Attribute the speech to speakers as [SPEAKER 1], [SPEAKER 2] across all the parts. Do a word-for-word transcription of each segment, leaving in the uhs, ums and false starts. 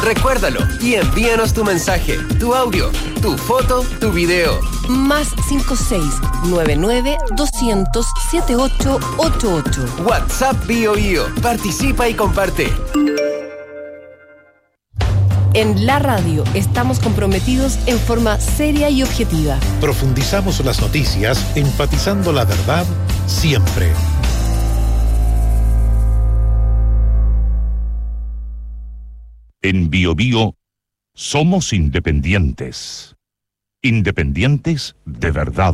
[SPEAKER 1] Recuérdalo y envíanos tu mensaje, tu audio, tu foto, tu video.
[SPEAKER 2] Más cinco seis nueve nueve doscientos setenta y ocho ochenta y ocho.
[SPEAKER 1] WhatsApp Bio Bio. Participa y comparte.
[SPEAKER 2] En la radio estamos comprometidos en forma seria y objetiva.
[SPEAKER 3] Profundizamos las noticias, enfatizando la verdad siempre.
[SPEAKER 4] En Bio Bio somos independientes. Independientes de verdad.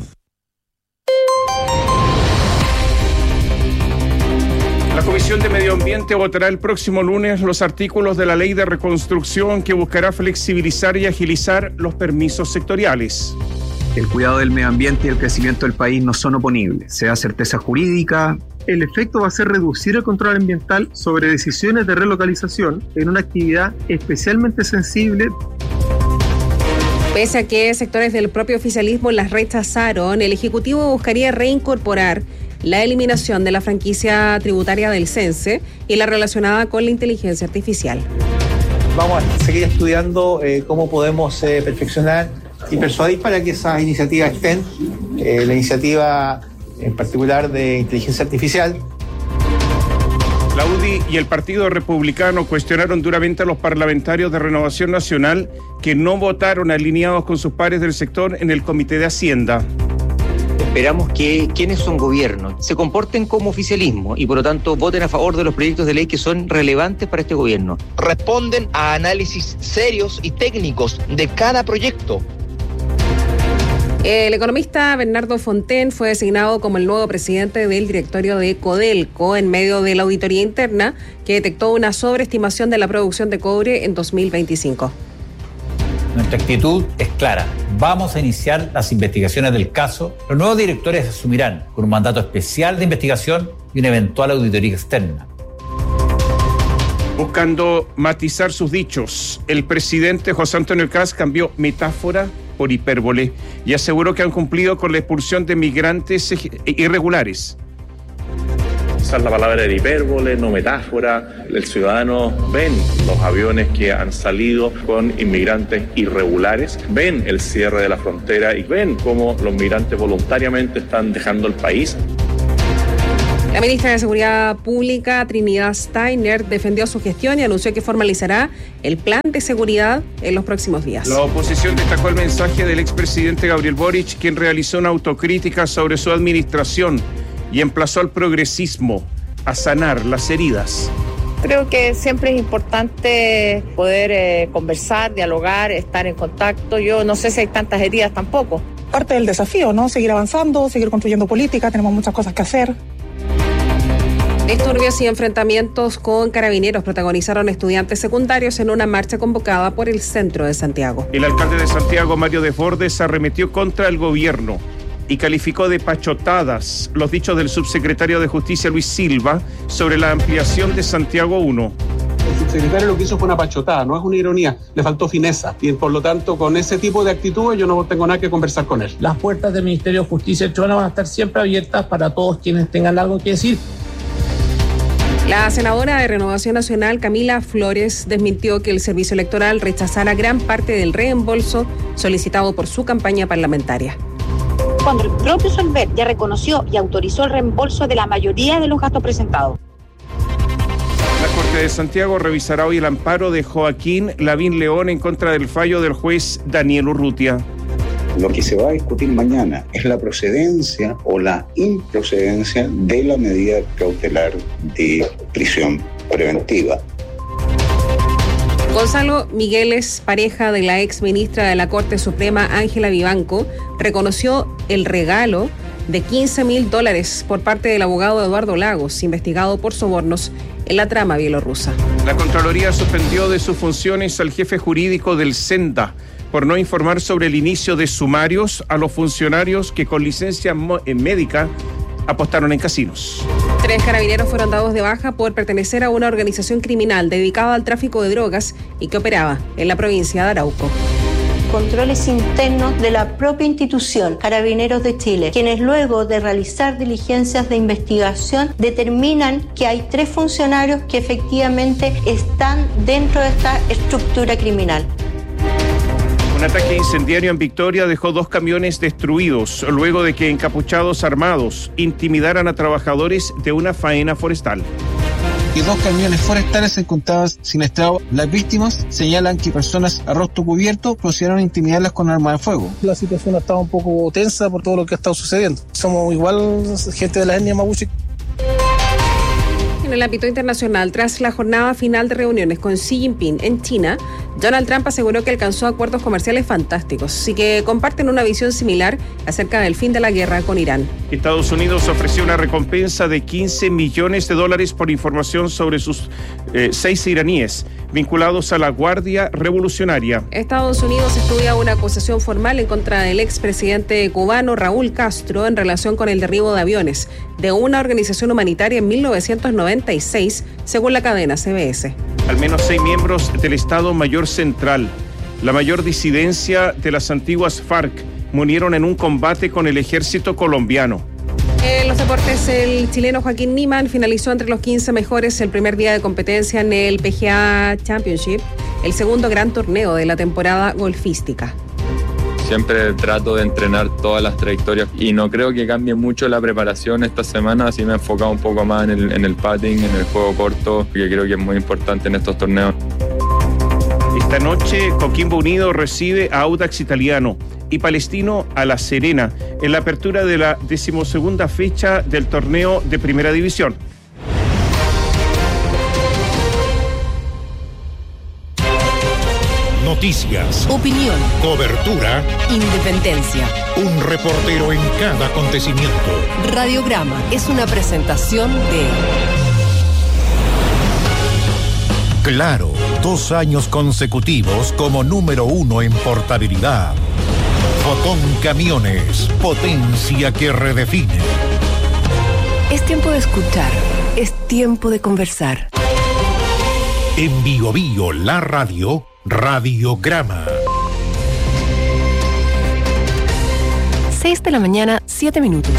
[SPEAKER 5] La Comisión de Medio Ambiente votará el próximo lunes los artículos de la Ley de Reconstrucción que buscará flexibilizar y agilizar los permisos sectoriales.
[SPEAKER 6] El cuidado del medio ambiente y el crecimiento del país no son oponibles. Se da certeza jurídica.
[SPEAKER 7] El efecto va a ser reducir el control ambiental sobre decisiones de relocalización en una actividad especialmente sensible.
[SPEAKER 8] Pese a que sectores del propio oficialismo las rechazaron, el Ejecutivo buscaría reincorporar la eliminación de la franquicia tributaria del CENSE y la relacionada con la inteligencia artificial.
[SPEAKER 9] Vamos a seguir estudiando eh, cómo podemos eh, perfeccionar y persuadir para que esas iniciativas estén. Eh, la iniciativa en particular de inteligencia artificial.
[SPEAKER 5] La U D I y el Partido Republicano cuestionaron duramente a los parlamentarios de Renovación Nacional que no votaron alineados con sus pares del sector en el Comité de Hacienda.
[SPEAKER 10] Esperamos que quienes son gobierno se comporten como oficialismo y por lo tanto voten a favor de los proyectos de ley que son relevantes para este gobierno.
[SPEAKER 11] Responden a análisis serios y técnicos de cada proyecto.
[SPEAKER 8] El economista Bernardo Fontaine fue designado como el nuevo presidente del directorio de Codelco en medio de la auditoría interna que detectó una sobreestimación de la producción de cobre en dos mil veinticinco.
[SPEAKER 12] Nuestra actitud es clara. Vamos a iniciar las investigaciones del caso. Los nuevos directores asumirán con un mandato especial de investigación y una eventual auditoría externa.
[SPEAKER 5] Buscando matizar sus dichos, el presidente José Antonio Kast cambió metáfora por hipérbole y aseguró que han cumplido con la expulsión de migrantes irregulares.
[SPEAKER 13] Usar la palabra de hipérbole, no metáfora. El ciudadano ven los aviones que han salido con inmigrantes irregulares, ven el cierre de la frontera y ven cómo los migrantes voluntariamente están dejando el país.
[SPEAKER 8] La ministra de Seguridad Pública, Trinidad Steiner, defendió su gestión y anunció que formalizará el plan de seguridad en los próximos días.
[SPEAKER 5] La oposición destacó el mensaje del expresidente Gabriel Boric, quien realizó una autocrítica sobre su administración y emplazó al progresismo a sanar las heridas.
[SPEAKER 14] Creo que siempre es importante poder eh, conversar, dialogar, estar en contacto. Yo no sé si hay tantas heridas tampoco.
[SPEAKER 15] Parte del desafío, ¿no? Seguir avanzando, seguir construyendo política, tenemos muchas cosas que hacer.
[SPEAKER 8] Disturbios y enfrentamientos con carabineros protagonizaron estudiantes secundarios en una marcha convocada por el centro de Santiago.
[SPEAKER 5] El alcalde de Santiago, Mario Desbordes, arremetió contra el gobierno y calificó de pachotadas los dichos del subsecretario de Justicia, Luis Silva, sobre la ampliación de Santiago uno.
[SPEAKER 16] El subsecretario lo que hizo fue una pachotada, no es una ironía, le faltó fineza. Y por lo tanto, con ese tipo de actitudes yo no tengo nada que conversar con él.
[SPEAKER 17] Las puertas del Ministerio de Justicia de Chona van a estar siempre abiertas para todos quienes tengan algo que decir.
[SPEAKER 8] La senadora de Renovación Nacional, Camila Flores, desmintió que el servicio electoral rechazara gran parte del reembolso solicitado por su campaña parlamentaria.
[SPEAKER 18] Cuando el propio Solver ya reconoció y autorizó el reembolso de la mayoría de los gastos presentados.
[SPEAKER 5] La Corte de Santiago revisará hoy el amparo de Joaquín Lavín León en contra del fallo del juez Daniel Urrutia.
[SPEAKER 19] Lo que se va a discutir mañana es la procedencia o la improcedencia de la medida cautelar de prisión preventiva.
[SPEAKER 8] Gonzalo Migueles, pareja de la ex ministra de la Corte Suprema, Ángela Vivanco, reconoció el regalo de quince mil dólares por parte del abogado Eduardo Lagos, investigado por sobornos en la trama bielorrusa.
[SPEAKER 5] La Contraloría suspendió de sus funciones al jefe jurídico del SENDA por no informar sobre el inicio de sumarios a los funcionarios que con licencia médica apostaron en casinos.
[SPEAKER 8] Tres carabineros fueron dados de baja por pertenecer a una organización criminal dedicada al tráfico de drogas y que operaba en la provincia de Arauco.
[SPEAKER 20] controles internos de la propia institución, Carabineros de Chile, quienes luego de realizar diligencias de investigación determinan que hay tres funcionarios que efectivamente están dentro de esta estructura criminal.
[SPEAKER 5] Un ataque incendiario en Victoria dejó dos camiones destruidos luego de que encapuchados armados intimidaran a trabajadores de una faena forestal.
[SPEAKER 21] Y dos camiones forestales se encontraban sin estado. Las víctimas señalan que personas a rostro cubierto procedieron a intimidarlas con armas de fuego.
[SPEAKER 17] La situación ha estado un poco tensa por todo lo que ha estado sucediendo. Somos igual gente de la etnia mapuche.
[SPEAKER 8] En el ámbito internacional, tras la jornada final de reuniones con Xi Jinping en China, Donald Trump aseguró que alcanzó acuerdos comerciales fantásticos y que comparten una visión similar acerca del fin de la guerra con Irán.
[SPEAKER 5] Estados Unidos ofreció una recompensa de quince millones de dólares por información sobre sus eh, seis iraníes vinculados a la Guardia Revolucionaria.
[SPEAKER 8] Estados Unidos estudia una acusación formal en contra del expresidente cubano Raúl Castro en relación con el derribo de aviones de una organización humanitaria en mil novecientos noventa y seis, según la cadena C B S.
[SPEAKER 5] Al menos seis miembros del Estado Mayor Central, la mayor disidencia de las antiguas FARC, murieron en un combate con el ejército colombiano.
[SPEAKER 8] En los deportes, el chileno Joaquín Niemann finalizó entre los quince mejores el primer día de competencia en el P G A Championship, el segundo gran torneo de la temporada golfística.
[SPEAKER 22] Siempre trato de entrenar todas las trayectorias y no creo que cambie mucho la preparación esta semana, así me he enfocado un poco más en el, en el putting, en el juego corto, que creo que es muy importante en estos torneos.
[SPEAKER 5] Esta noche, Coquimbo Unido recibe a Audax Italiano y Palestino a La Serena en la apertura de la decimosegunda fecha del torneo de Primera División.
[SPEAKER 3] Noticias,
[SPEAKER 2] opinión,
[SPEAKER 3] cobertura,
[SPEAKER 2] independencia.
[SPEAKER 3] Un reportero en cada acontecimiento.
[SPEAKER 2] Radiograma es una presentación de
[SPEAKER 3] Claro, dos años consecutivos como número uno en portabilidad. Fotón Camiones, potencia que redefine.
[SPEAKER 2] Es tiempo de escuchar, es tiempo de conversar.
[SPEAKER 3] En Bio Bio, la radio, Radiograma.
[SPEAKER 2] seis de la mañana, siete minutos.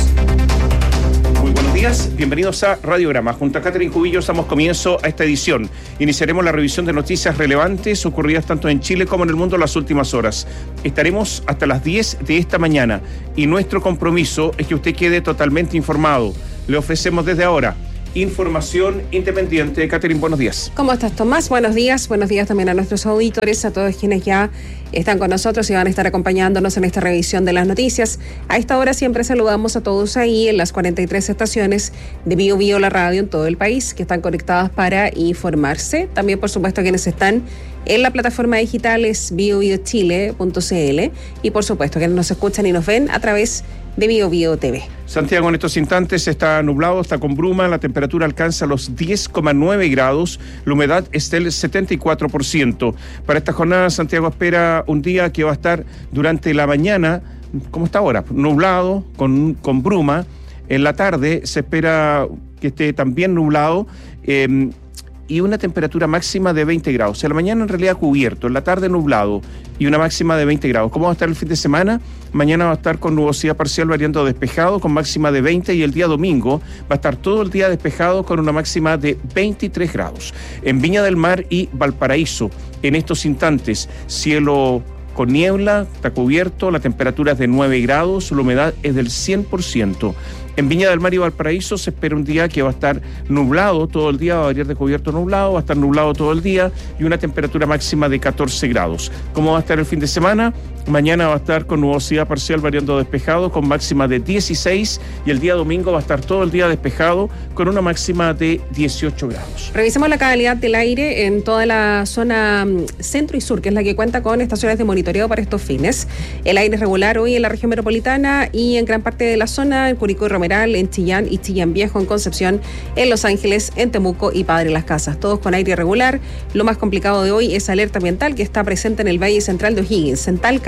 [SPEAKER 5] Muy buenos días, bienvenidos a Radiograma. Junto a Catherine Cubillos damos comienzo a esta edición. Iniciaremos la revisión de noticias relevantes ocurridas tanto en Chile como en el mundo en las últimas horas. Estaremos hasta las diez de esta mañana y nuestro compromiso es que usted quede totalmente informado. Le ofrecemos desde ahora información independiente. Catherine, buenos días.
[SPEAKER 8] ¿Cómo estás, Tomás? Buenos días. Buenos días también a nuestros auditores, a todos quienes ya están con nosotros y van a estar acompañándonos en esta revisión de las noticias. A esta hora siempre saludamos a todos ahí en las cuarenta y tres estaciones de Bio Bio, la radio en todo el país, que están conectadas para informarse. También, por supuesto, quienes están en la plataforma digital es bio bio chile punto c l y, por supuesto, quienes nos escuchan y nos ven a través de Bio Bio T V.
[SPEAKER 5] Santiago en estos instantes está nublado, está con bruma, la temperatura alcanza los diez coma nueve grados, la humedad es del setenta y cuatro por ciento. Para esta jornada, Santiago espera un día que va a estar durante la mañana, como está ahora, nublado, con, con bruma. En la tarde se espera que esté también nublado, eh, y una temperatura máxima de veinte grados. En la mañana en realidad cubierto, en la tarde nublado y una máxima de veinte grados. ¿Cómo va a estar el fin de semana? Mañana va a estar con nubosidad parcial variando despejado con máxima de veinte y el día domingo va a estar todo el día despejado con una máxima de veintitrés grados. En Viña del Mar y Valparaíso, en estos instantes, cielo con niebla, está cubierto, la temperatura es de nueve grados, la humedad es del cien por ciento. En Viña del Mar y Valparaíso se espera un día que va a estar nublado todo el día, va a variar de cubierto a nublado, va a estar nublado todo el día y una temperatura máxima de catorce grados. ¿Cómo va a estar el fin de semana? Mañana va a estar con nubosidad parcial variando despejado con máxima de dieciséis y el día domingo va a estar todo el día despejado con una máxima de dieciocho grados.
[SPEAKER 8] Revisemos la calidad del aire en toda la zona centro y sur, que es la que cuenta con estaciones de monitoreo para estos fines. El aire es regular hoy en la región metropolitana y en gran parte de la zona, en Curicó y Romeral, en Chillán y Chillán Viejo, en Concepción, en Los Ángeles, en Temuco y Padre Las Casas. Todos con aire regular. Lo más complicado de hoy es alerta ambiental que está presente en el Valle Central de O'Higgins, en Talca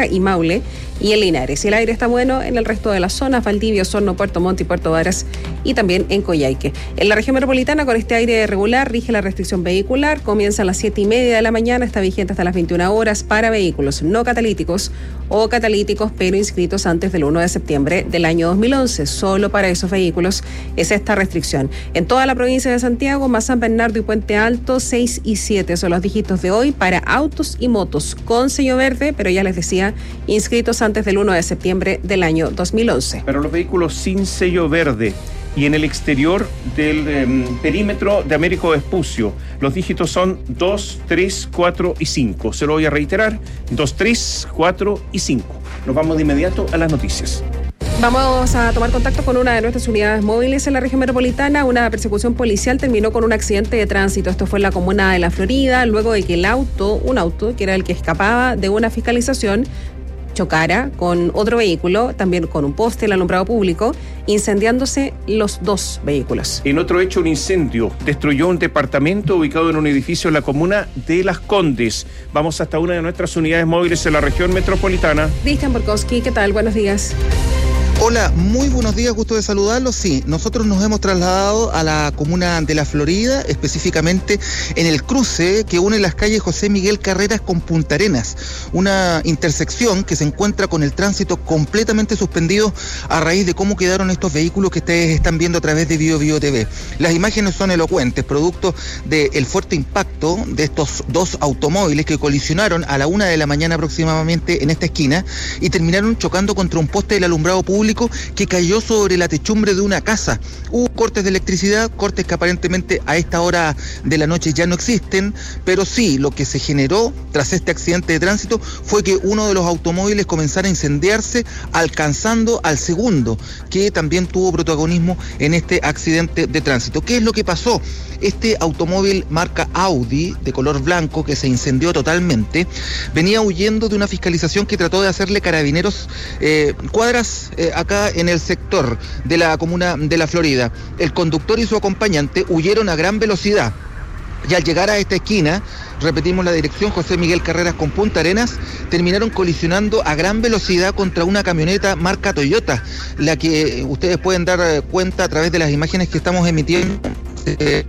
[SPEAKER 8] Renca y Maule y en Linares. Y el aire está bueno en el resto de las zonas, Valdivia, Osorno, Puerto Montt y Puerto Varas, y también en Coyhaique. En la región metropolitana, con este aire regular, rige la restricción vehicular. Comienza a las siete y media de la mañana, está vigente hasta las veintiuna horas para vehículos no catalíticos o catalíticos, pero inscritos antes del uno de septiembre del año dos mil once. Solo para esos vehículos es esta restricción. En toda la provincia de Santiago, más San Bernardo y Puente Alto, seis y siete son los dígitos de hoy para autos y motos con sello verde, pero ya les decía, inscritos antes del uno de septiembre del año dos mil once.
[SPEAKER 5] Para los vehículos sin sello verde y en el exterior del eh, perímetro de Américo Vespucio, los dígitos son dos, tres, cuatro y cinco. Se lo voy a reiterar, dos, tres, cuatro y cinco. Nos vamos de inmediato a las noticias.
[SPEAKER 8] Vamos a tomar contacto con una de nuestras unidades móviles en la región metropolitana. Una persecución policial terminó con un accidente de tránsito. Esto fue en la comuna de La Florida, luego de que el auto, un auto que era el que escapaba de una fiscalización, chocara con otro vehículo, también con un poste, el alumbrado público, incendiándose los dos vehículos.
[SPEAKER 5] En otro hecho, un incendio destruyó un departamento ubicado en un edificio en la comuna de Las Condes. Vamos hasta una de nuestras unidades móviles en la región metropolitana.
[SPEAKER 8] Cristian Borkowski, ¿qué tal? Buenos días.
[SPEAKER 1] Hola, muy buenos días, gusto de saludarlos. Sí, nosotros nos hemos trasladado a la comuna de La Florida, específicamente en el cruce que une las calles José Miguel Carreras con Punta Arenas, una intersección que se encuentra con el tránsito completamente suspendido a raíz de cómo quedaron estos vehículos que ustedes están viendo a través de Bio Bio T V. Las imágenes son elocuentes, producto del fuerte impacto de estos dos automóviles que colisionaron a la una de la mañana aproximadamente en esta esquina y terminaron chocando contra un poste del alumbrado público que cayó sobre la techumbre de una casa. Hubo cortes de electricidad, cortes que aparentemente a esta hora de la noche ya no existen, pero sí, lo que se generó tras este accidente de tránsito fue que uno de los automóviles comenzara a incendiarse, alcanzando al segundo, que también tuvo protagonismo en este accidente de tránsito. ¿Qué es lo que pasó? Este automóvil marca Audi, de color blanco, que se incendió totalmente, venía huyendo de una fiscalización que trató de hacerle Carabineros eh, cuadras eh, acá en el sector de la comuna de La Florida. El conductor y su acompañante huyeron a gran velocidad. Y al llegar a esta esquina, repetimos la dirección, José Miguel Carreras con Punta Arenas, terminaron colisionando a gran velocidad contra una camioneta marca Toyota, la que ustedes pueden dar cuenta a través de las imágenes que estamos emitiendo, eh,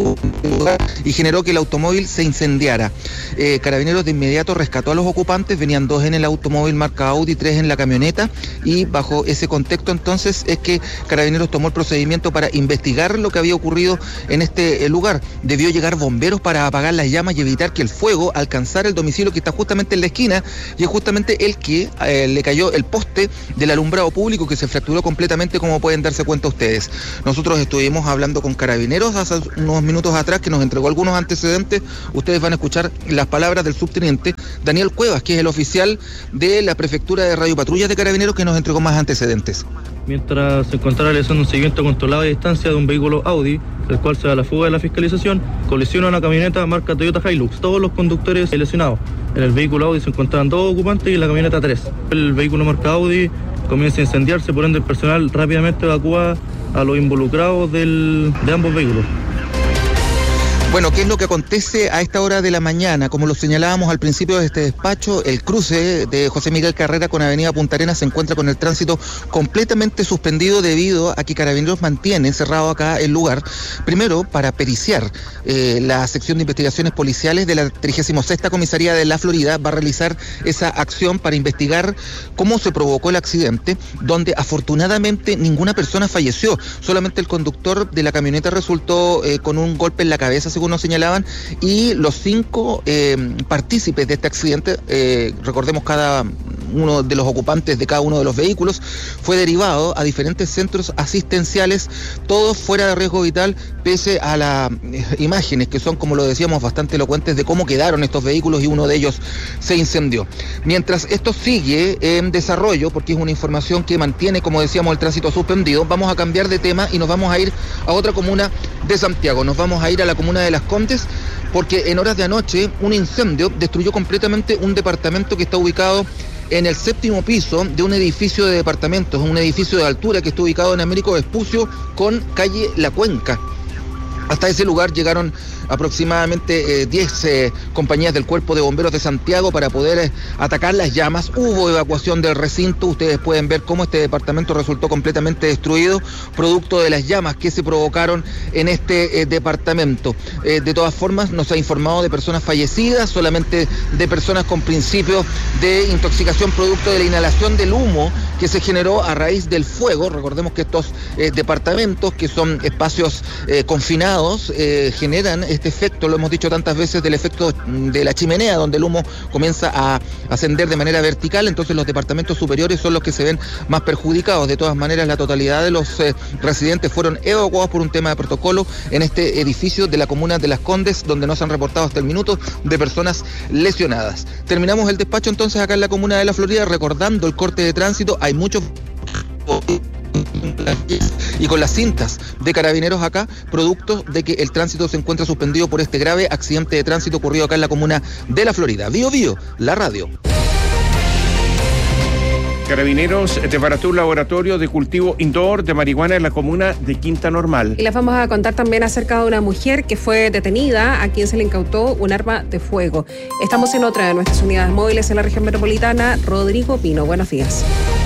[SPEAKER 1] y generó que el automóvil se incendiara. Eh, Carabineros de inmediato rescató a los ocupantes, venían dos en el automóvil marca Audi, tres en la camioneta, y bajo ese contexto entonces es que Carabineros tomó el procedimiento para investigar lo que había ocurrido en este eh, lugar. Debió llegar bomberos para apagar las llamas y evitar que el fuego alcanzara el domicilio que está justamente en la esquina, y es justamente el que eh, le cayó el poste del alumbrado público, que se fracturó completamente, como pueden darse cuenta ustedes. Nosotros estuvimos hablando con Carabineros hace unos minutos atrás, que nos entregó algunos antecedentes. Ustedes van a escuchar las palabras del subteniente Daniel Cuevas, que es el oficial de la prefectura de Radio Patrullas de Carabineros, que nos entregó más antecedentes.
[SPEAKER 4] Mientras se encontraba realizando un seguimiento controlado a distancia de un vehículo Audi, el cual se da la fuga de la fiscalización, colisiona una camioneta marca Toyota Hilux. Todos los conductores lesionados. En el vehículo Audi se encontraban dos ocupantes y en la camioneta tres. El vehículo marca Audi comienza a incendiarse, por ende el personal rápidamente evacúa a los involucrados del, de ambos vehículos.
[SPEAKER 1] Bueno, ¿qué es lo que acontece a esta hora de la mañana? Como lo señalábamos al principio de este despacho, el cruce de José Miguel Carrera con Avenida Punta Arenas se encuentra con el tránsito completamente suspendido debido a que Carabineros mantiene cerrado acá el lugar, primero para periciar. Eh, la sección de investigaciones policiales de la trigésima sexta Comisaría de La Florida va a realizar esa acción para investigar cómo se provocó el accidente, donde afortunadamente ninguna persona falleció, solamente el conductor de la camioneta resultó eh, con un golpe en la cabeza, según nos señalaban, y los cinco eh, partícipes de este accidente, eh, recordemos cada uno de los ocupantes de cada uno de los vehículos, fue derivado a diferentes centros asistenciales, todos fuera de riesgo vital, pese a las eh, imágenes que son, como lo decíamos, bastante elocuentes de cómo quedaron estos vehículos, y uno de ellos se incendió. Mientras esto sigue en desarrollo, porque es una información que mantiene, como decíamos, el tránsito suspendido, vamos a cambiar de tema y nos vamos a ir a otra comuna de Santiago. Nos vamos a ir a la comuna de Las Condes, porque en horas de anoche un incendio destruyó completamente un departamento que está ubicado en el séptimo piso de un edificio de departamentos, un edificio de altura que está ubicado en Américo Vespucio con calle La Cuenca. Hasta ese lugar llegaron aproximadamente diez eh, eh, compañías del Cuerpo de Bomberos de Santiago para poder eh, atacar las llamas. Hubo evacuación del recinto. Ustedes pueden ver cómo este departamento resultó completamente destruido, producto de las llamas que se provocaron en este eh, departamento. Eh, de todas formas, nos ha informado de personas fallecidas, solamente de personas con principios de intoxicación producto de la inhalación del humo que se generó a raíz del fuego. Recordemos que estos eh, departamentos, que son espacios eh, confinados, Eh, generan este efecto, lo hemos dicho tantas veces, del efecto de la chimenea, donde el humo comienza a ascender de manera vertical. Entonces los departamentos superiores son los que se ven más perjudicados. De todas maneras, la totalidad de los eh, residentes fueron evacuados por un tema de protocolo en este edificio de la comuna de Las Condes, donde no se han reportado hasta el minuto de personas lesionadas. Terminamos el despacho entonces acá en la comuna de La Florida, recordando el corte de tránsito. Hay muchos y con las cintas de carabineros acá, producto de que el tránsito se encuentra suspendido por este grave accidente de tránsito ocurrido acá en la comuna de La Florida. Bío Bío, la radio.
[SPEAKER 5] Carabineros desbarató un laboratorio de cultivo indoor de marihuana en la comuna de Quinta Normal.
[SPEAKER 8] Y les vamos a contar también acerca de una mujer que fue detenida, a quien se le incautó un arma de fuego. Estamos en otra de nuestras unidades móviles en la región metropolitana. Rodrigo Pino, buenos días.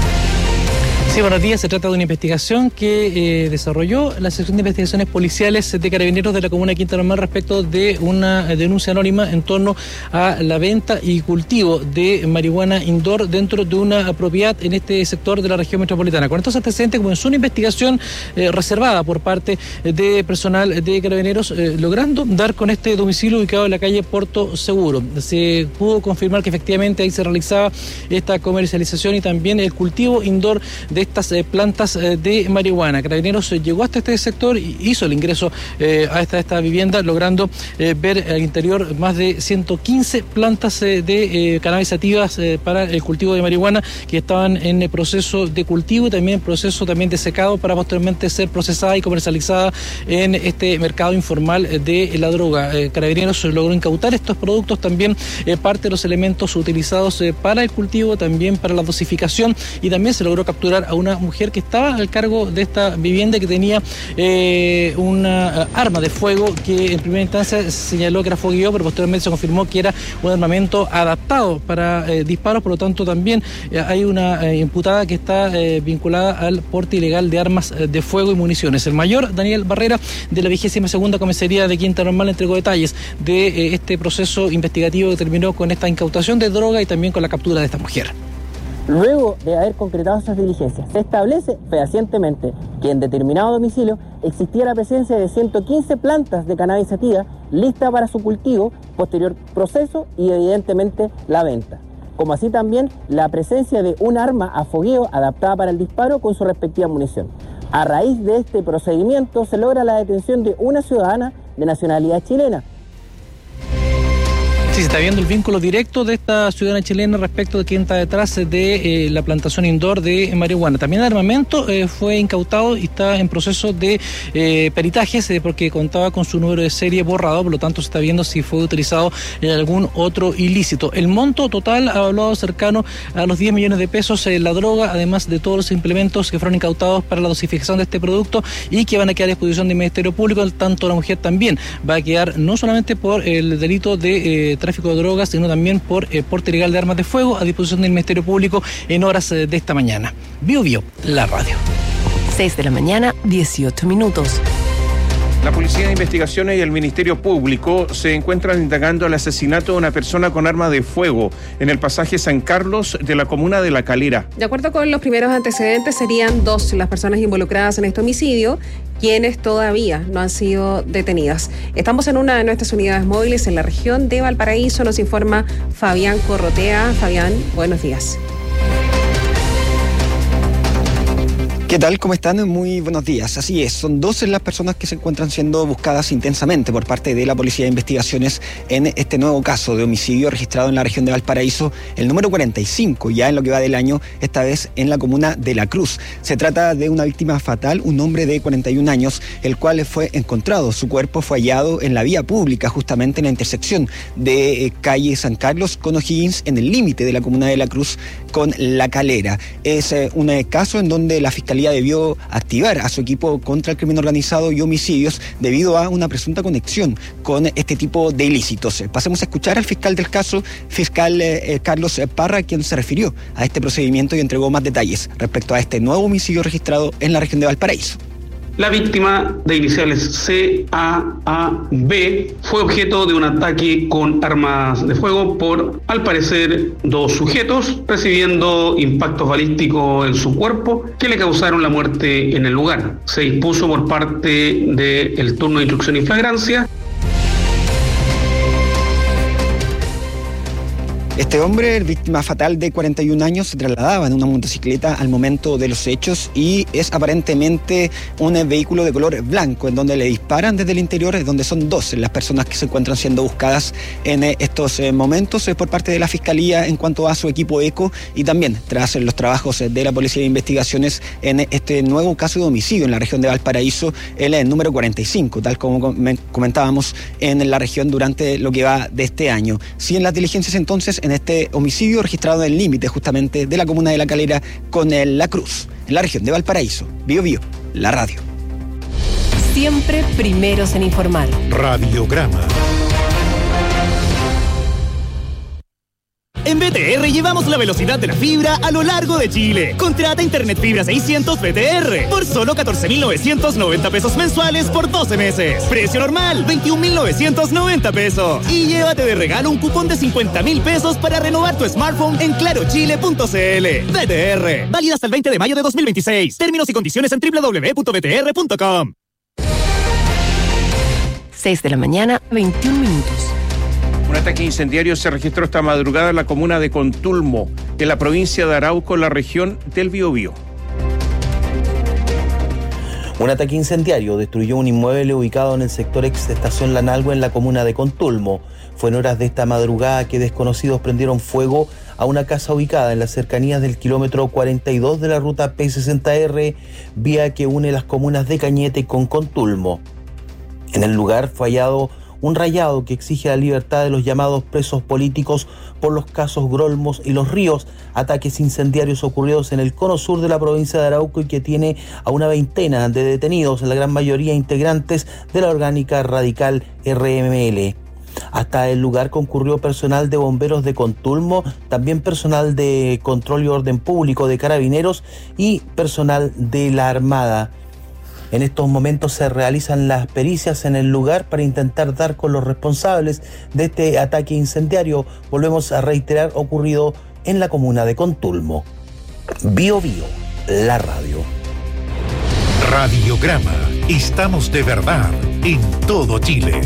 [SPEAKER 6] Sí, buenos días. Se trata de una investigación que eh, desarrolló la sección de investigaciones policiales de Carabineros de la comuna de Quinta Normal respecto de una denuncia anónima en torno a la venta y cultivo de marihuana indoor dentro de una propiedad en este sector de la región metropolitana. Con estos antecedentes comenzó una investigación eh, reservada por parte de personal de Carabineros, eh, logrando dar con este domicilio ubicado en la calle Puerto Seguro. Se pudo confirmar que efectivamente ahí se realizaba esta comercialización y también el cultivo indoor de estas eh, plantas eh, de marihuana. Carabineros eh, llegó hasta este sector y hizo el ingreso eh, a esta, esta vivienda, logrando eh, ver al interior más de ciento quince plantas eh, de eh, cannabis sativas eh, para el cultivo de marihuana que estaban en el proceso de cultivo y también en proceso también de secado para posteriormente ser procesada y comercializada en este mercado informal de la droga. Eh, Carabineros logró incautar estos productos, también eh, parte de los elementos utilizados eh, para el cultivo, también para la dosificación, y también se logró capturar a una mujer que estaba al cargo de esta vivienda, que tenía eh, una arma de fuego que en primera instancia señaló que era fogueo, pero posteriormente se confirmó que era un armamento adaptado para eh, disparos. Por lo tanto, también eh, hay una eh, imputada que está eh, vinculada al porte ilegal de armas eh, de fuego y municiones. El mayor Daniel Barrera, de la vigésima segunda comisaría de Quinta Normal, entregó detalles de eh, este proceso investigativo que terminó con esta incautación de droga y también con la captura de esta mujer.
[SPEAKER 7] Luego de haber concretado esas diligencias, se establece fehacientemente que en determinado domicilio existía la presencia de ciento quince plantas de cannabis sativa listas para su cultivo, posterior proceso y evidentemente la venta. Como así también la presencia de un arma a fogueo adaptada para el disparo con su respectiva munición. A raíz de este procedimiento se logra la detención de una ciudadana de nacionalidad chilena.
[SPEAKER 6] Sí, se está viendo el vínculo directo de esta ciudadana chilena respecto de quién está detrás de eh, la plantación indoor de marihuana. También el armamento eh, fue incautado y está en proceso de eh, peritajes eh, porque contaba con su número de serie borrado, por lo tanto se está viendo si fue utilizado en algún otro ilícito. El monto total ha hablado cercano a los diez millones de pesos en la droga, además de todos los implementos que fueron incautados para la dosificación de este producto y que van a quedar a disposición del Ministerio Público. Tanto la mujer también va a quedar no solamente por el delito de eh, tráfico de drogas, sino también por eh, porte ilegal de armas de fuego, a disposición del Ministerio Público en horas eh, de esta mañana. Bio Bio, la radio.
[SPEAKER 2] seis de la mañana, dieciocho minutos.
[SPEAKER 5] La Policía de Investigaciones y el Ministerio Público se encuentran indagando el asesinato de una persona con arma de fuego en el pasaje San Carlos de la comuna de La Calera.
[SPEAKER 8] De acuerdo con los primeros antecedentes, serían dos las personas involucradas en este homicidio, quienes todavía no han sido detenidas. Estamos en una de nuestras unidades móviles en la región de Valparaíso, nos informa Fabián Corrotea. Fabián, buenos días.
[SPEAKER 23] ¿Qué tal? ¿Cómo están? Muy buenos días. Así es, son doce las personas que se encuentran siendo buscadas intensamente por parte de la Policía de Investigaciones en este nuevo caso de homicidio registrado en la región de Valparaíso, el número cuarenta y cinco, ya en lo que va del año, esta vez en la comuna de La Cruz. Se trata de una víctima fatal, un hombre de cuarenta y un años, el cual fue encontrado. Su cuerpo fue hallado en la vía pública, justamente en la intersección de eh, calle San Carlos con O'Higgins, en el límite de la comuna de La Cruz con La Calera. Es eh, un eh, caso en donde la Fiscalía Fiscalía debió activar a su equipo contra el crimen organizado y homicidios debido a una presunta conexión con este tipo de ilícitos. Pasemos a escuchar al fiscal del caso, fiscal eh, Carlos Parra, quien se refirió a este procedimiento y entregó más detalles respecto a este nuevo homicidio registrado en la región de Valparaíso.
[SPEAKER 16] La víctima de iniciales C A A B fue objeto de un ataque con armas de fuego por, al parecer, dos sujetos, recibiendo impactos balísticos en su cuerpo que le causaron la muerte en el lugar. Se dispuso por parte del turno de instrucción y flagrancia.
[SPEAKER 23] Este hombre, víctima fatal de cuarenta y un años, se trasladaba en una motocicleta al momento de los hechos y es aparentemente un vehículo de color blanco en donde le disparan desde el interior, donde son dos las personas que se encuentran siendo buscadas en estos momentos por parte de la Fiscalía en cuanto a su equipo ECO y también tras los trabajos de la Policía de Investigaciones en este nuevo caso de homicidio en la región de Valparaíso, el número cuarenta y cinco, tal como comentábamos en la región durante lo que va de este año. Si en las diligencias entonces en este homicidio registrado en el límite justamente de la comuna de La Calera con el La Cruz, en la región de Valparaíso. Bio Bio, la radio.
[SPEAKER 2] Siempre primeros en informar.
[SPEAKER 3] Radiograma.
[SPEAKER 9] En B T R llevamos la velocidad de la fibra a lo largo de Chile. Contrata Internet Fibra seiscientos B T R por solo catorce mil novecientos noventa pesos mensuales por doce meses. Precio normal, veintiún mil novecientos noventa pesos. Y llévate de regalo un cupón de cincuenta mil pesos para renovar tu smartphone en claro chile punto c l. B T R, válida hasta el veinte de mayo de dos mil veintiséis. Términos y condiciones en doble u doble u doble u punto b t r punto com.
[SPEAKER 2] seis de la mañana, veintiún minutos.
[SPEAKER 5] Un ataque incendiario se registró esta madrugada en la comuna de Contulmo, en la provincia de Arauco, en la región del Biobío.
[SPEAKER 10] Un ataque incendiario destruyó un inmueble ubicado en el sector ex estación Lanalgo, en la comuna de Contulmo. Fue en horas de esta madrugada que desconocidos prendieron fuego a una casa ubicada en las cercanías del kilómetro cuarenta y dos de la ruta P sesenta R, vía que une las comunas de Cañete con Contulmo. En el lugar fue hallado un rayado que exige la libertad de los llamados presos políticos por los casos Grolmos y Los Ríos, ataques incendiarios ocurridos en el cono sur de la provincia de Arauco y que tiene a una veintena de detenidos, en la gran mayoría integrantes de la orgánica radical R M L. Hasta el lugar concurrió personal de bomberos de Contulmo, también personal de control y orden público de Carabineros y personal de la Armada. En estos momentos se realizan las pericias en el lugar para intentar dar con los responsables de este ataque incendiario. Volvemos a reiterar, ocurrido en la comuna de Contulmo. Bio Bio, la radio.
[SPEAKER 3] Radiograma. Estamos de verdad en todo Chile.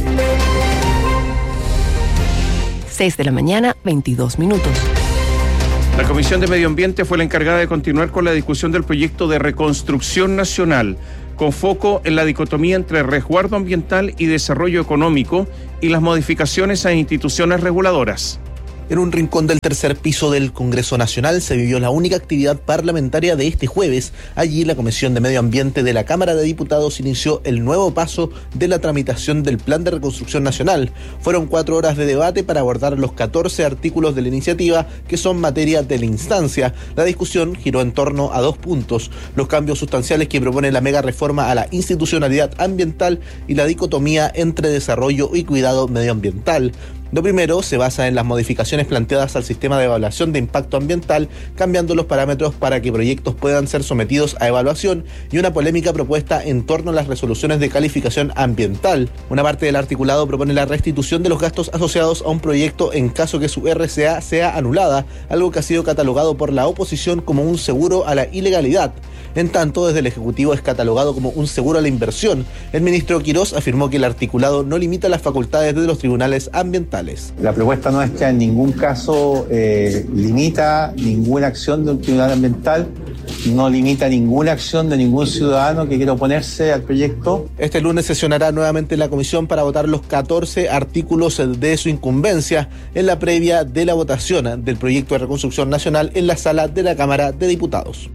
[SPEAKER 2] seis de la mañana, veintidós minutos.
[SPEAKER 5] La Comisión de Medio Ambiente fue la encargada de continuar con la discusión del proyecto de reconstrucción nacional, con foco en la dicotomía entre resguardo ambiental y desarrollo económico y las modificaciones a instituciones reguladoras.
[SPEAKER 11] En un rincón del tercer piso del Congreso Nacional se vivió la única actividad parlamentaria de este jueves. Allí la Comisión de Medio Ambiente de la Cámara de Diputados inició el nuevo paso de la tramitación del Plan de Reconstrucción Nacional. Fueron cuatro horas de debate para abordar los catorce artículos de la iniciativa que son materia de la instancia. La discusión giró en torno a dos puntos: los cambios sustanciales que propone la mega reforma a la institucionalidad ambiental y la dicotomía entre desarrollo y cuidado medioambiental. Lo primero se basa en las modificaciones planteadas al sistema de evaluación de impacto ambiental, cambiando los parámetros para que proyectos puedan ser sometidos a evaluación, y una polémica propuesta en torno a las resoluciones de calificación ambiental. Una parte del articulado propone la restitución de los gastos asociados a un proyecto en caso que su R C A sea anulada, algo que ha sido catalogado por la oposición como un seguro a la ilegalidad. En tanto, desde el Ejecutivo es catalogado como un seguro a la inversión. El ministro Quirós afirmó que el articulado no limita las facultades de los tribunales ambientales.
[SPEAKER 24] La propuesta nuestra en ningún caso eh, limita ninguna acción de un tribunal ambiental, no limita ninguna acción de ningún ciudadano que quiera oponerse al proyecto.
[SPEAKER 11] Este lunes sesionará nuevamente la comisión para votar los catorce artículos de su incumbencia en la previa de la votación del proyecto de reconstrucción nacional en la sala de la Cámara de Diputados.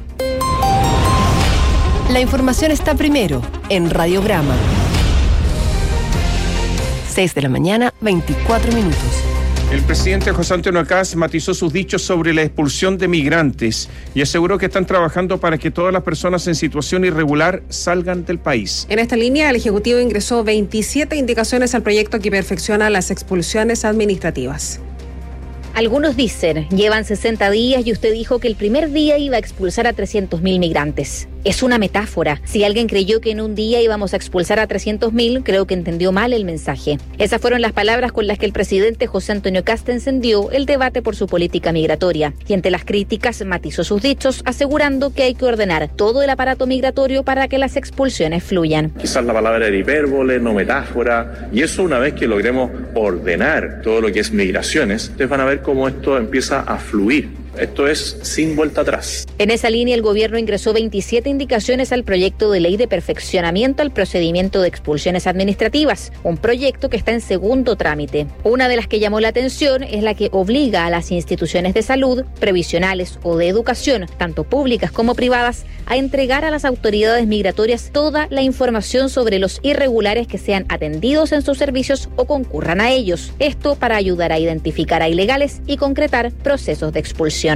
[SPEAKER 2] La información está primero en Radiograma. seis de la mañana, veinticuatro minutos.
[SPEAKER 5] El presidente José Antonio Kast matizó sus dichos sobre la expulsión de migrantes y aseguró que están trabajando para que todas las personas en situación irregular salgan del país.
[SPEAKER 8] En esta línea, el Ejecutivo ingresó veintisiete indicaciones al proyecto que perfecciona las expulsiones administrativas.
[SPEAKER 12] Algunos dicen, llevan sesenta días y usted dijo que el primer día iba a expulsar a trescientos mil migrantes. Es una metáfora. Si alguien creyó que en un día íbamos a expulsar a trescientos mil, creo que entendió mal el mensaje. Esas fueron las palabras con las que el presidente José Antonio Kast encendió el debate por su política migratoria. Y ante las críticas matizó sus dichos, asegurando que hay que ordenar todo el aparato migratorio para que las expulsiones fluyan.
[SPEAKER 13] Quizás la palabra era hipérbole, no metáfora, y eso una vez que logremos ordenar todo lo que es migraciones, ustedes van a ver cómo esto empieza a fluir. Esto es sin vuelta atrás.
[SPEAKER 12] En esa línea, el gobierno ingresó veintisiete indicaciones al proyecto de ley de perfeccionamiento al procedimiento de expulsiones administrativas, un proyecto que está en segundo trámite. Una de las que llamó la atención es la que obliga a las instituciones de salud, previsionales o de educación, tanto públicas como privadas, a entregar a las autoridades migratorias toda la información sobre los irregulares que sean atendidos en sus servicios o concurran a ellos. Esto para ayudar a identificar a ilegales y concretar procesos de expulsión.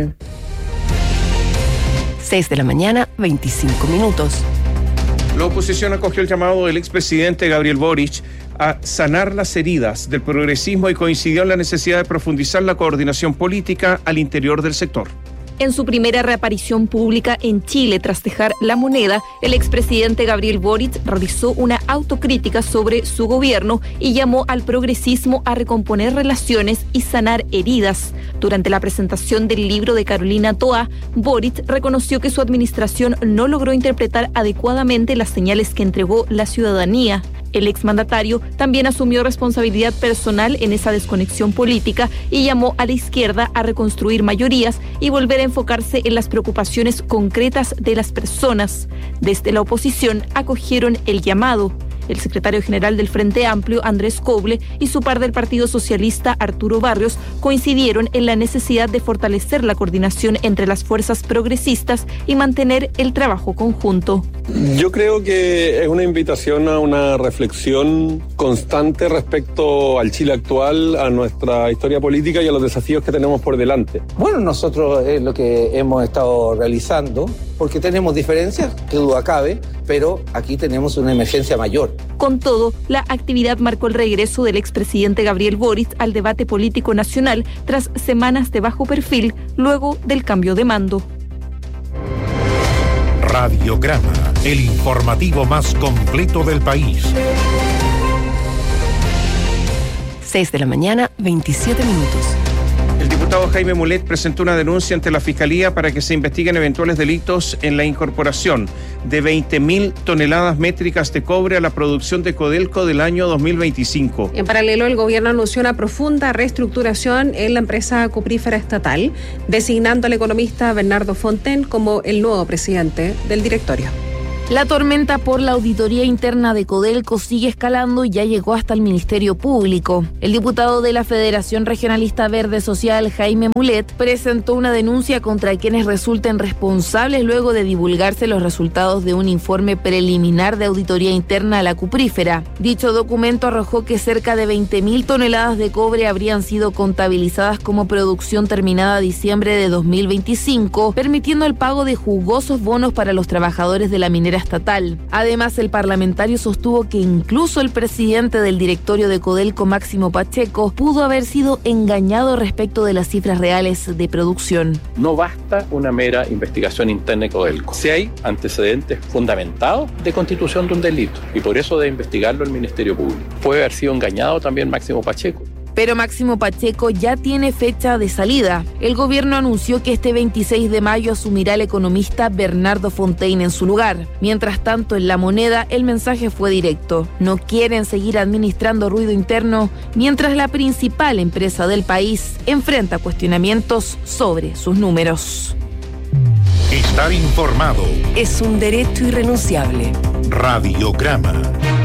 [SPEAKER 2] seis de la mañana, veinticinco minutos.
[SPEAKER 5] La oposición acogió el llamado del expresidente Gabriel Boric a sanar las heridas del progresismo y coincidió en la necesidad de profundizar la coordinación política al interior del sector.
[SPEAKER 14] En su primera reaparición pública en Chile tras dejar la moneda, el expresidente Gabriel Boric realizó una autocrítica sobre su gobierno y llamó al progresismo a recomponer relaciones y sanar heridas. Durante la presentación del libro de Carolina Toa, Boric reconoció que su administración no logró interpretar adecuadamente las señales que entregó la ciudadanía. El exmandatario también asumió responsabilidad personal en esa desconexión política y llamó a la izquierda a reconstruir mayorías y volver a enfocarse en las preocupaciones concretas de las personas. Desde la oposición acogieron el llamado. El secretario general del Frente Amplio, Andrés Coble, y su par del Partido Socialista, Arturo Barrios, coincidieron en la necesidad de fortalecer la coordinación entre las fuerzas progresistas y mantener el trabajo conjunto.
[SPEAKER 15] Yo creo que es una invitación a una reflexión constante respecto al Chile actual, a nuestra historia política y a los desafíos que tenemos por delante.
[SPEAKER 25] Bueno, nosotros es lo que hemos estado realizando, porque tenemos diferencias, que duda cabe, pero aquí tenemos una emergencia mayor.
[SPEAKER 14] Con todo, la actividad marcó el regreso del expresidente Gabriel Boric al debate político nacional tras semanas de bajo perfil luego del cambio de mando.
[SPEAKER 3] Radiograma, el informativo más completo del país.
[SPEAKER 2] seis de la mañana, veintisiete minutos.
[SPEAKER 5] El diputado Jaime Mulet presentó una denuncia ante la Fiscalía para que se investiguen eventuales delitos en la incorporación de veinte mil toneladas métricas de cobre a la producción de Codelco del año dos mil veinticinco.
[SPEAKER 8] En paralelo, el gobierno anunció una profunda reestructuración en la empresa cuprífera estatal, designando al economista Bernardo Fontaine como el nuevo presidente del directorio.
[SPEAKER 26] La tormenta por la auditoría interna de Codelco sigue escalando y ya llegó hasta el Ministerio Público. El diputado de la Federación Regionalista Verde Social, Jaime Mulet, presentó una denuncia contra quienes resulten responsables luego de divulgarse los resultados de un informe preliminar de auditoría interna a la cuprífera. Dicho documento arrojó que cerca de veinte mil toneladas de cobre habrían sido contabilizadas como producción terminada a diciembre de dos mil veinticinco, permitiendo el pago de jugosos bonos para los trabajadores de la minera estatal. Además, el parlamentario sostuvo que incluso el presidente del directorio de Codelco, Máximo Pacheco, pudo haber sido engañado respecto de las cifras reales de producción.
[SPEAKER 27] No basta una mera investigación interna de Codelco. Si hay antecedentes fundamentados de constitución de un delito, y por eso debe investigarlo el Ministerio Público. Puede haber sido engañado también Máximo Pacheco.
[SPEAKER 26] Pero Máximo Pacheco ya tiene fecha de salida. El gobierno anunció que este veintiséis de mayo asumirá el economista Bernardo Fontaine en su lugar. Mientras tanto, en La Moneda, el mensaje fue directo. No quieren seguir administrando ruido interno mientras la principal empresa del país enfrenta cuestionamientos sobre sus números.
[SPEAKER 3] Estar informado
[SPEAKER 2] es un derecho irrenunciable.
[SPEAKER 3] Radiograma.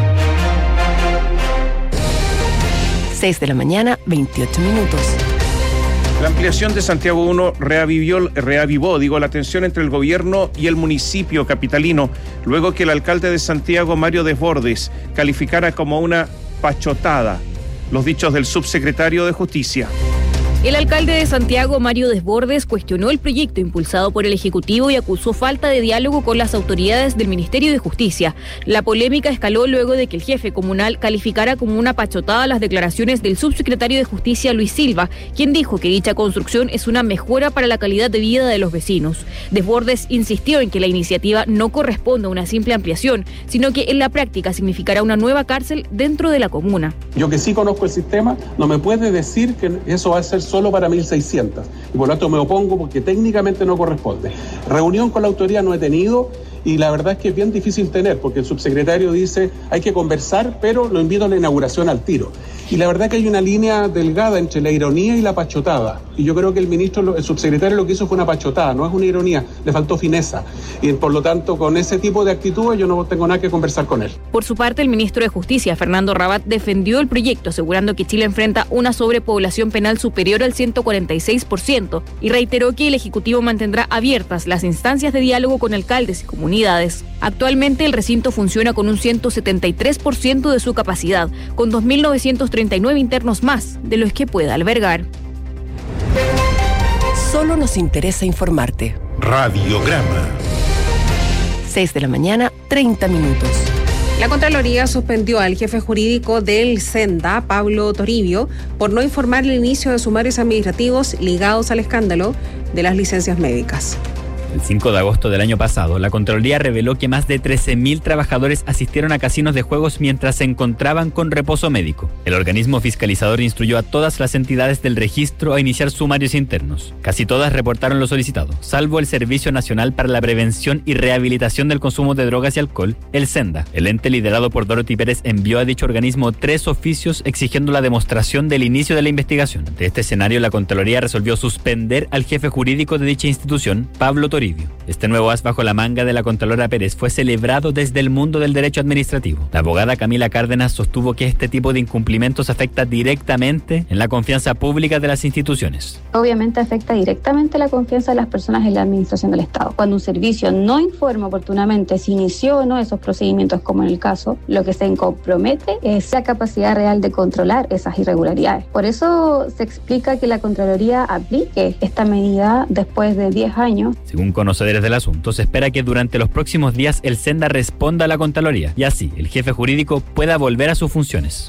[SPEAKER 2] seis de la mañana, veintiocho minutos.
[SPEAKER 5] La ampliación de Santiago uno reavivió, reavivó digo, la tensión entre el gobierno y el municipio capitalino, luego que el alcalde de Santiago, Mario Desbordes, calificara como una pachotada los dichos del subsecretario de Justicia.
[SPEAKER 14] El alcalde de Santiago, Mario Desbordes, cuestionó el proyecto impulsado por el Ejecutivo y acusó falta de diálogo con las autoridades del Ministerio de Justicia. La polémica escaló luego de que el jefe comunal calificara como una pachotada las declaraciones del subsecretario de Justicia, Luis Silva, quien dijo que dicha construcción es una mejora para la calidad de vida de los vecinos. Desbordes insistió en que la iniciativa no corresponde a una simple ampliación, sino que en la práctica significará una nueva cárcel dentro de la comuna.
[SPEAKER 15] Yo que sí conozco el sistema, no me puede decir que eso va a ser solo para mil seiscientos. Y por lo tanto me opongo porque técnicamente no corresponde. Reunión con la autoridad no he tenido y la verdad es que es bien difícil tener porque el subsecretario dice hay que conversar, pero lo invito a la inauguración al tiro. Y la verdad que hay una línea delgada entre la ironía y la pachotada. Y yo creo que el ministro, el subsecretario lo que hizo fue una pachotada, no es una ironía, le faltó fineza. Y por lo tanto, con ese tipo de actitudes yo no tengo nada que conversar con él.
[SPEAKER 14] Por su parte, el ministro de Justicia, Fernando Rabat, defendió el proyecto, asegurando que Chile enfrenta una sobrepoblación penal superior al ciento cuarenta y seis por ciento y reiteró que el Ejecutivo mantendrá abiertas las instancias de diálogo con alcaldes y comunidades. Actualmente, el recinto funciona con un ciento setenta y tres por ciento de su capacidad, con dos mil novecientos treinta y nueve internos más de los que pueda albergar.
[SPEAKER 2] Solo nos interesa informarte.
[SPEAKER 3] Radiograma.
[SPEAKER 2] seis de la mañana, treinta minutos.
[SPEAKER 8] La Contraloría suspendió al jefe jurídico del Senda, Pablo Toribio, por no informar el inicio de sumarios administrativos ligados al escándalo de las licencias médicas.
[SPEAKER 4] El cinco de agosto del año pasado, la Contraloría reveló que más de trece mil trabajadores asistieron a casinos de juegos mientras se encontraban con reposo médico. El organismo fiscalizador instruyó a todas las entidades del registro a iniciar sumarios internos. Casi todas reportaron lo solicitado, salvo el Servicio Nacional para la Prevención y Rehabilitación del Consumo de Drogas y Alcohol, el SENDA. El ente liderado por Dorothy Pérez envió a dicho organismo tres oficios exigiendo la demostración del inicio de la investigación. Ante este escenario, la Contraloría resolvió suspender al jefe jurídico de dicha institución, Pablo Toribio. Este nuevo as bajo la manga de la Contralora Pérez fue celebrado desde el mundo del derecho administrativo. La abogada Camila Cárdenas sostuvo que este tipo de incumplimientos afecta directamente en la confianza pública de las instituciones.
[SPEAKER 17] Obviamente afecta directamente la confianza de las personas en la administración del Estado. Cuando un servicio no informa oportunamente si inició o no esos procedimientos, como en el caso, lo que se compromete es la capacidad real de controlar esas irregularidades. Por eso se explica que la Contraloría aplique esta medida después de diez años.
[SPEAKER 4] Según conocedores del asunto, se espera que durante los próximos días el Senda responda a la Contraloría y así el jefe jurídico pueda volver a sus funciones.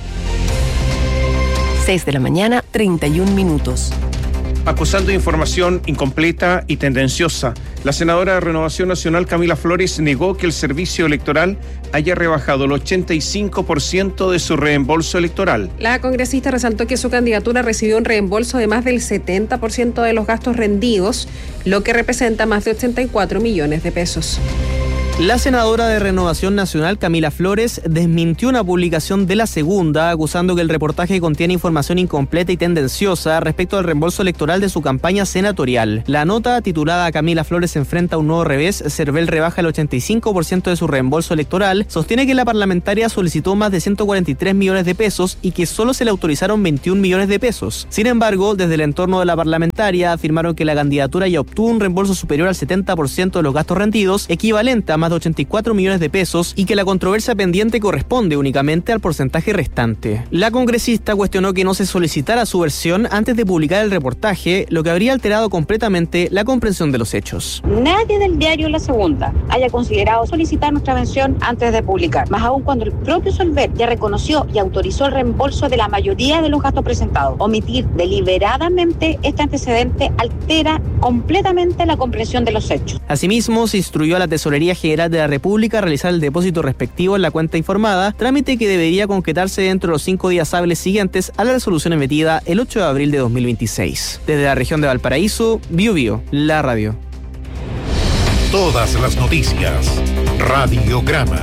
[SPEAKER 2] seis de la mañana, treinta y un minutos.
[SPEAKER 5] Acusando información incompleta y tendenciosa, la senadora de Renovación Nacional, Camila Flores, negó que el servicio electoral haya rebajado el ochenta y cinco por ciento de su reembolso electoral.
[SPEAKER 8] La congresista resaltó que su candidatura recibió un reembolso de más del setenta por ciento de los gastos rendidos, lo que representa más de ochenta y cuatro millones de pesos.
[SPEAKER 18] La senadora de Renovación Nacional, Camila Flores, desmintió una publicación de La Segunda, acusando que el reportaje contiene información incompleta y tendenciosa respecto al reembolso electoral de su campaña senatorial. La nota, titulada Camila Flores enfrenta un nuevo revés, Cervel rebaja el ochenta y cinco por ciento de su reembolso electoral, sostiene que la parlamentaria solicitó más de ciento cuarenta y tres millones de pesos y que solo se le autorizaron veintiún millones de pesos. Sin embargo, desde el entorno de la parlamentaria afirmaron que la candidatura ya obtuvo un reembolso superior al setenta por ciento de los gastos rendidos, equivalente a más de ochenta y cuatro millones de pesos, y que la controversia pendiente corresponde únicamente al porcentaje restante. La congresista cuestionó que no se solicitara su versión antes de publicar el reportaje, lo que habría alterado completamente la comprensión de los hechos.
[SPEAKER 19] Nadie del diario La Segunda haya considerado solicitar nuestra versión antes de publicar, más aún cuando el propio Solver ya reconoció y autorizó el reembolso de la mayoría de los gastos presentados. Omitir deliberadamente este antecedente altera completamente la comprensión de los hechos.
[SPEAKER 18] Asimismo, se instruyó a la Tesorería General de la República a realizar el depósito respectivo en la cuenta informada, trámite que debería concretarse dentro de los cinco días hábiles siguientes a la resolución emitida el ocho de abril de dos mil veintiséis. Desde la región de Valparaíso, Bio Bio, la radio.
[SPEAKER 3] Todas las noticias. Radiograma.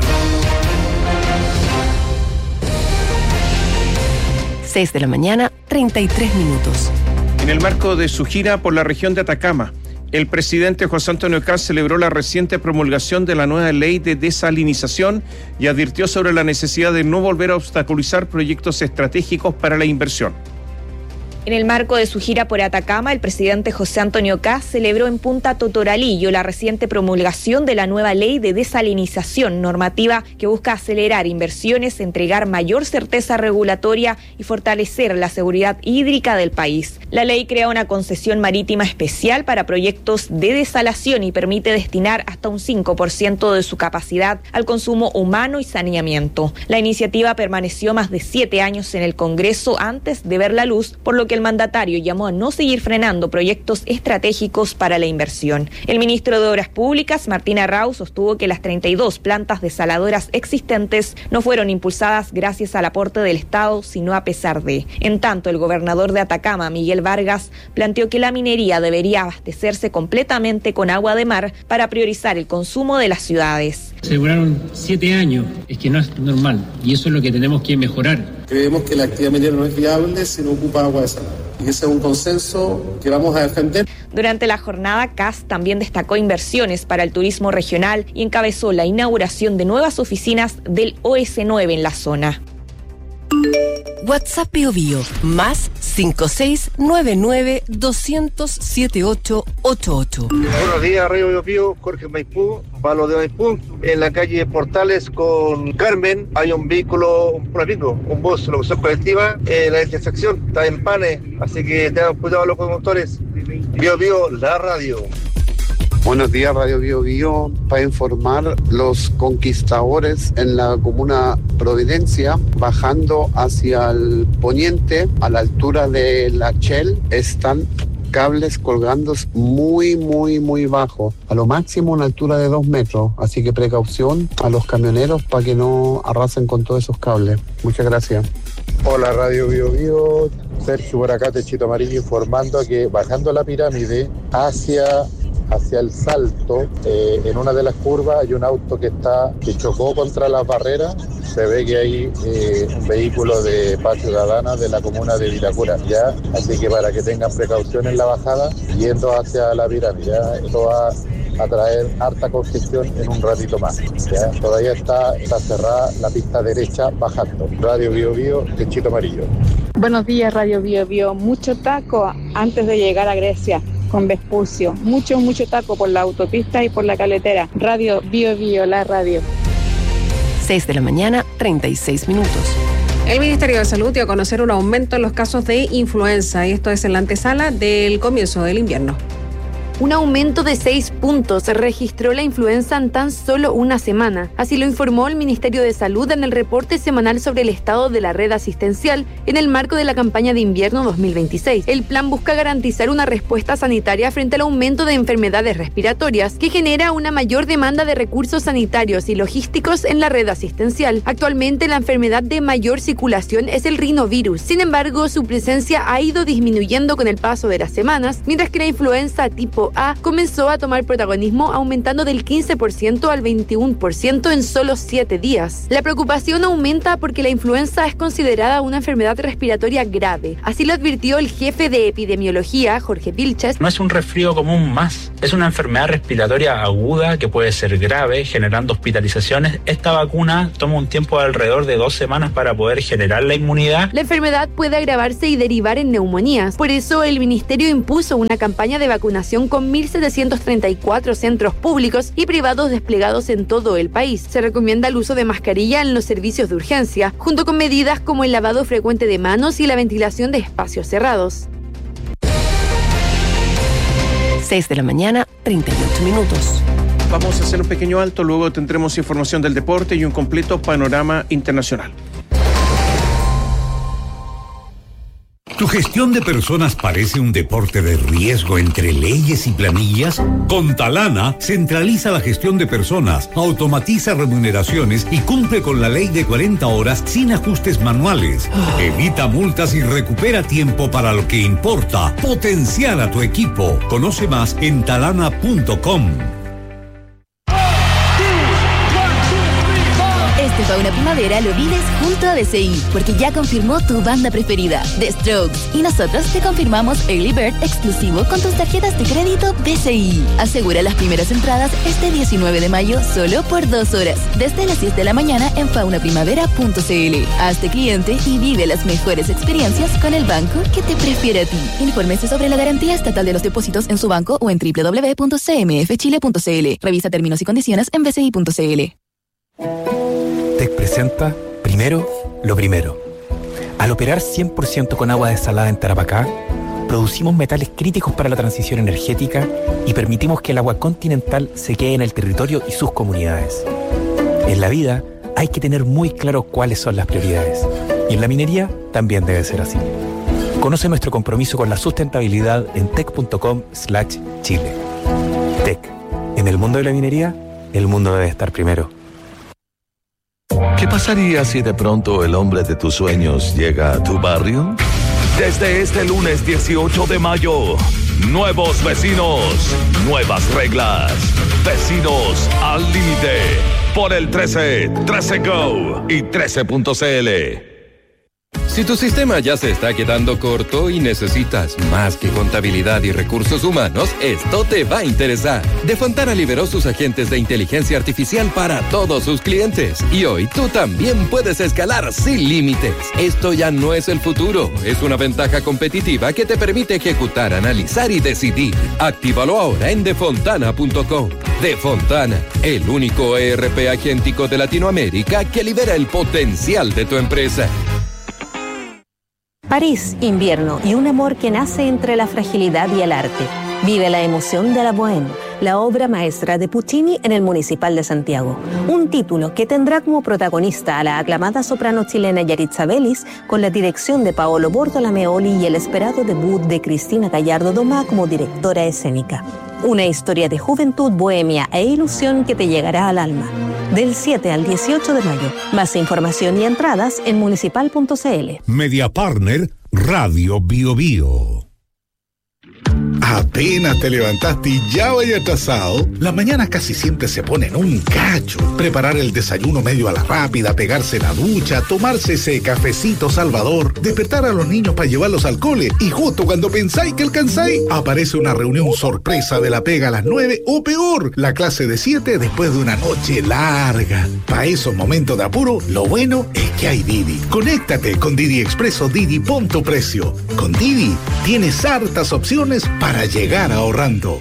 [SPEAKER 2] seis de la mañana, treinta y tres minutos.
[SPEAKER 5] En el marco de su gira por la región de Atacama, el presidente José Antonio Kast celebró la reciente promulgación de la nueva ley de desalinización y advirtió sobre la necesidad de no volver a obstaculizar proyectos estratégicos para la inversión.
[SPEAKER 1] En el marco de su gira por Atacama, el presidente José Antonio Kast celebró en Punta Totoralillo la reciente promulgación de la nueva ley de desalinización, normativa que busca acelerar inversiones, entregar mayor certeza regulatoria y fortalecer la seguridad hídrica del país. La ley crea una concesión marítima especial para proyectos de desalación y permite destinar hasta un cinco por ciento de su capacidad al consumo humano y saneamiento. La iniciativa permaneció más de siete años en el Congreso antes de ver la luz, por lo que el mandatario llamó a no seguir frenando proyectos estratégicos para la inversión. El ministro de Obras Públicas, Martín Arrau, sostuvo que las treinta y dos plantas desaladoras existentes no fueron impulsadas gracias al aporte del Estado, sino a pesar de. En tanto, el gobernador de Atacama, Miguel Vargas, planteó que la minería debería abastecerse completamente con agua de mar para priorizar el consumo de las ciudades.
[SPEAKER 6] Se demoraron siete años, es que no es normal, y eso es lo que tenemos que mejorar.
[SPEAKER 7] Creemos que la actividad minera no es viable si no ocupa agua desalada. Y ese es un consenso que vamos a defender.
[SPEAKER 1] Durante la jornada, Kast también destacó inversiones para el turismo regional y encabezó la inauguración de nuevas oficinas del O S nueve en la zona.
[SPEAKER 2] WhatsApp Bio Bio, más cinco seis nueve nueve dos cero cero siete ocho ocho ocho.
[SPEAKER 16] Buenos días, Radio Bio Bio, Jorge Maipú, Palo de Maipú. En la calle Portales con Carmen hay un vehículo, un pico, un bus, locución colectiva, en la intersección, está en Pane, así que tengan cuidado los conductores. Bio Bio, la radio.
[SPEAKER 20] Buenos días, Radio Bio Bio, para informar los conquistadores en la comuna Providencia, bajando hacia el poniente, a la altura de la Shell, están cables colgando muy, muy, muy bajo, a lo máximo una altura de dos metros, así que precaución a los camioneros para que no arrasen con todos esos cables. Muchas gracias.
[SPEAKER 21] Hola, Radio Bio Bio, Sergio por acá, Techito Amarillo, informando que bajando la pirámide hacia... hacia el Salto, eh, en una de las curvas hay un auto que está que chocó contra las barreras. Se ve que hay eh, un vehículo de Paz Ciudadana de la comuna de Vitacura, ya, así que para que tengan precaución en la bajada, yendo hacia la pirámide, ya, esto va a traer harta congestión en un ratito más, ya, todavía está, está cerrada la pista derecha bajando. Radio Bio Bio, Techito Amarillo.
[SPEAKER 22] Buenos días, Radio Bio Bio, mucho taco antes de llegar a Grecia con Vespucio, mucho, mucho taco por la autopista y por la carretera. Radio Bio Bio, la radio.
[SPEAKER 2] seis de la mañana, treinta y seis minutos.
[SPEAKER 8] El Ministerio de Salud dio a conocer un aumento en los casos de influenza, y esto es en la antesala del comienzo del invierno.
[SPEAKER 14] Un aumento de seis puntos registró la influenza en tan solo una semana. Así lo informó el Ministerio de Salud en el reporte semanal sobre el estado de la red asistencial en el marco de la campaña de invierno dos mil veintiséis. El plan busca garantizar una respuesta sanitaria frente al aumento de enfermedades respiratorias que genera una mayor demanda de recursos sanitarios y logísticos en la red asistencial. Actualmente la enfermedad de mayor circulación es el rinovirus. Sin embargo, su presencia ha ido disminuyendo con el paso de las semanas, mientras que la influenza tipo A comenzó a tomar protagonismo, aumentando del quince por ciento al veintiuno por ciento en solo siete días. La preocupación aumenta porque la influenza es considerada una enfermedad respiratoria grave. Así lo advirtió el jefe de epidemiología, Jorge Vilches.
[SPEAKER 28] No es un resfrío común más, es una enfermedad respiratoria aguda que puede ser grave, generando hospitalizaciones. Esta vacuna toma un tiempo de alrededor de dos semanas para poder generar la inmunidad.
[SPEAKER 14] La enfermedad puede agravarse y derivar en neumonías. Por eso el ministerio impuso una campaña de vacunación con mil setecientos treinta y cuatro centros públicos y privados desplegados en todo el país. Se recomienda el uso de mascarilla en los servicios de urgencia, junto con medidas como el lavado frecuente de manos y la ventilación de espacios cerrados.
[SPEAKER 2] seis de la mañana, treinta y ocho minutos.
[SPEAKER 5] Vamos a hacer un pequeño alto, luego tendremos información del deporte y un completo panorama internacional.
[SPEAKER 29] ¿Tu gestión de personas parece un deporte de riesgo entre leyes y planillas? Con Talana, centraliza la gestión de personas, automatiza remuneraciones y cumple con la ley de cuarenta horas sin ajustes manuales. Evita multas y recupera tiempo para lo que importa. Potenciar a tu equipo. Conoce más en talana punto com.
[SPEAKER 9] Este Fauna Primavera lo vives junto a B C I, porque ya confirmó tu banda preferida, The Strokes. Y nosotros te confirmamos Early Bird exclusivo con tus tarjetas de crédito B C I. Asegura las primeras entradas este diecinueve de mayo solo por dos horas, desde las diez de la mañana en fauna primavera punto c l. Hazte cliente y vive las mejores experiencias con el banco que te prefiere a ti. Infórmese sobre la garantía estatal de los depósitos en su banco o en doble u doble u doble u punto c m f chile punto c l. Revisa términos y condiciones en b c i punto c l.
[SPEAKER 10] T E C presenta Primero lo Primero. Al operar cien por ciento con agua desalada en Tarapacá, producimos metales críticos para la transición energética y permitimos que el agua continental se quede en el territorio y sus comunidades. En la vida hay que tener muy claro cuáles son las prioridades, y en la minería también debe ser así. Conoce nuestro compromiso con la sustentabilidad en tec punto com slash chile. T E C. En el mundo de la minería, el mundo debe estar primero.
[SPEAKER 11] ¿Qué pasaría si de pronto el hombre de tus sueños llega a tu barrio? Desde este lunes dieciocho de mayo, nuevos vecinos, nuevas reglas. Vecinos al límite. Por el trece, trece Go y trece punto c l.
[SPEAKER 12] Si tu sistema ya se está quedando corto y necesitas más que contabilidad y recursos humanos, esto te va a interesar. De Fontana liberó sus agentes de inteligencia artificial para todos sus clientes. Y hoy tú también puedes escalar sin límites. Esto ya no es el futuro, es una ventaja competitiva que te permite ejecutar, analizar y decidir. Actívalo ahora en defontana punto com. Defontana, el único E R P agéntico de Latinoamérica que libera el potencial de tu empresa.
[SPEAKER 13] París, invierno y un amor que nace entre la fragilidad y el arte. Vive la emoción de la Bohème, la obra maestra de Puccini en el Municipal de Santiago. Un título que tendrá como protagonista a la aclamada soprano chilena Yaritza Vélez, con la dirección de Paolo Bortolameoli y el esperado debut de Cristina Gallardo Domá como directora escénica. Una historia de juventud, bohemia e ilusión que te llegará al alma. Del siete al dieciocho de mayo. Más información y entradas en municipal punto c l.
[SPEAKER 3] Media Partner Radio Bio Bio. Apenas te levantaste y ya vaya atrasado. Las mañanas casi siempre se ponen un cacho. Preparar el desayuno medio a la rápida, pegarse la ducha, tomarse ese cafecito salvador, despertar a los niños para llevarlos al cole, y justo cuando pensáis que alcanzáis, aparece una reunión sorpresa de la pega a las nueve, o peor, la clase de siete después de una noche larga. Para esos momentos de apuro, lo bueno es que hay Didi. Conéctate con Didi Expreso Didi Punto Precio. Con Didi tienes hartas opciones para llegar ahorrando.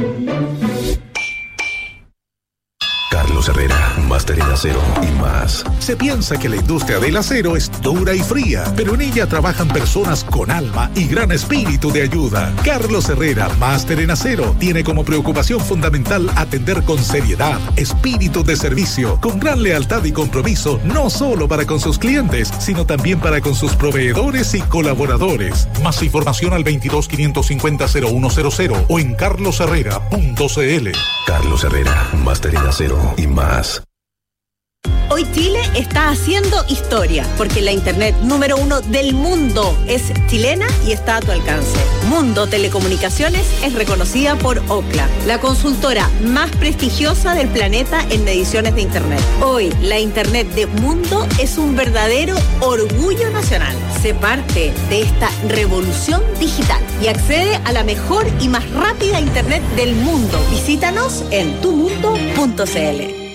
[SPEAKER 23] Carlos Herrera, máster en acero y más.
[SPEAKER 3] Se piensa que la industria del acero es dura y fría, pero en ella trabajan personas con alma y gran espíritu de ayuda. Carlos Herrera, máster en acero, tiene como preocupación fundamental atender con seriedad, espíritu de servicio, con gran lealtad y compromiso, no solo para con sus clientes, sino también para con sus proveedores y colaboradores. Más información al veintidós, quinientos cincuenta, cero uno cero cero o en carlos herrera punto c l.
[SPEAKER 23] Carlos Herrera, máster en acero y más.
[SPEAKER 24] Hoy Chile está haciendo historia, porque la internet número uno del mundo es chilena y está a tu alcance. Mundo Telecomunicaciones es reconocida por Ookla, la consultora más prestigiosa del planeta en mediciones de internet. Hoy, la internet de Mundo es un verdadero orgullo nacional. Sé parte de esta revolución digital y accede a la mejor y más rápida internet del mundo. Visítanos en tu mundo punto c l.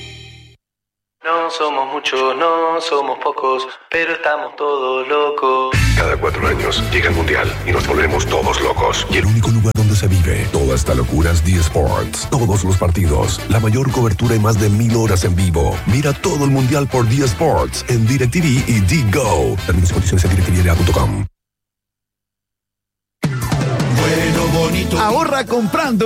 [SPEAKER 25] No somos muchos, no somos pocos, pero estamos todos locos.
[SPEAKER 27] Cada cuatro años llega el Mundial y nos volvemos todos locos. Y el único lugar donde se vive toda esta locura es D Sports. Todos los partidos, la mayor cobertura y más de mil horas en vivo. Mira todo el Mundial por D Sports en DirecTV y D-Go. Términos y condiciones en direct t v punto com.
[SPEAKER 30] Bueno, bonito. Ahorra comprando